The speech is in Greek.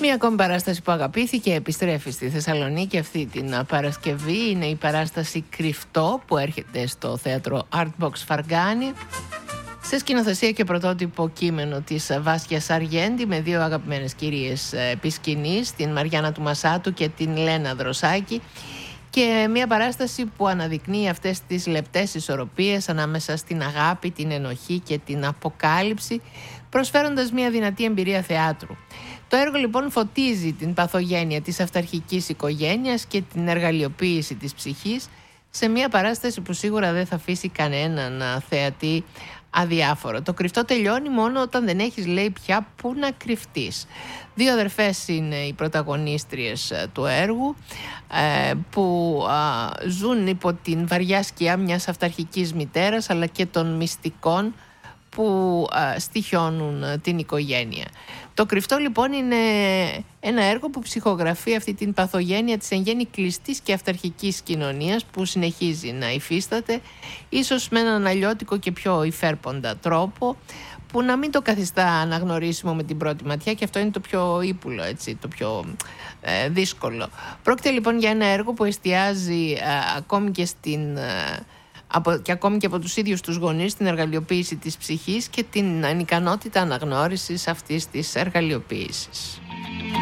Μία ακόμη παράσταση που αγαπήθηκε επιστρέφει στη Θεσσαλονίκη αυτή την Παρασκευή. Είναι η παράσταση Κρυφτό που έρχεται στο θέατρο Artbox Φαργκάνη, σε σκηνοθεσία και πρωτότυπο κείμενο της Βάσιας Αργέντη, με δύο αγαπημένες κυρίες επί σκηνής, την Μαριάννα του Μασάτου και την Λένα Δροσάκη, και μια παράσταση που αναδεικνύει αυτές τις λεπτές ισορροπίες ανάμεσα στην αγάπη, την ενοχή και την αποκάλυψη, προσφέροντας μια δυνατή εμπειρία θεάτρου. Το έργο λοιπόν φωτίζει την παθογένεια της αυταρχικής οικογένειας και την εργαλειοποίηση της ψυχής σε μια παράσταση που σίγουρα δεν θα αφήσει κανέναν θεατή αδιάφορο. Το Κρυφτό τελειώνει μόνο όταν δεν έχεις, λέει, πια που να κρυφτείς. Δύο αδερφές είναι οι πρωταγωνίστριες του έργου, που ζουν υπό την βαριά σκιά μιας αυταρχικής μητέρας αλλά και των μυστικών που στοιχιώνουν την οικογένεια. Το Κρυφτό λοιπόν είναι ένα έργο που ψυχογραφεί αυτή την παθογένεια της εν γέννη κλειστής και αυταρχικής κοινωνίας που συνεχίζει να υφίσταται, ίσως με έναν αλλιώτικο και πιο υφέρποντα τρόπο, που να μην το καθιστά αναγνωρίσιμο με την πρώτη ματιά, και αυτό είναι το πιο ύπουλο, έτσι, το πιο δύσκολο. Πρόκειται λοιπόν για ένα έργο που εστιάζει ακόμη και από τους ίδιους τους γονείς την εργαλειοποίηση της ψυχής και την ανικανότητα αναγνώρισης αυτής της εργαλειοποίησης.